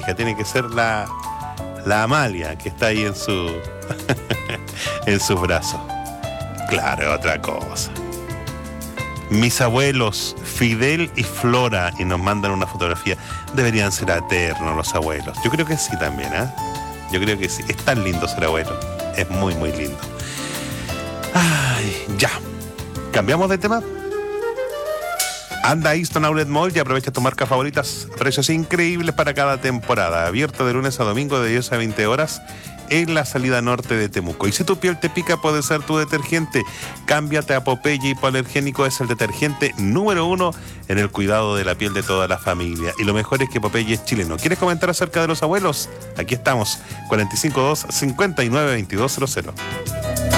hija, tiene que ser la Amalia, que está ahí en su en sus brazos. Claro, otra cosa. Mis abuelos, Fidel y Flora, y nos mandan una fotografía. Deberían ser eternos los abuelos. Yo creo que sí también, ¿eh? Yo creo que sí. Es tan lindo ser abuelo. Es muy, muy lindo. Ay, ya. ¿Cambiamos de tema? Anda a Easton Outlet Mall y aprovecha tus marcas favoritas. Precios increíbles para cada temporada. Abierto de lunes a domingo de 10 a 20 horas en la salida norte de Temuco. Y si tu piel te pica, puede ser tu detergente. Cámbiate a Popeye Hipoalergénico. Es el detergente número 1 en el cuidado de la piel de toda la familia. Y lo mejor es que Popeye es chileno. ¿Quieres comentar acerca de los abuelos? Aquí estamos. 452-592200.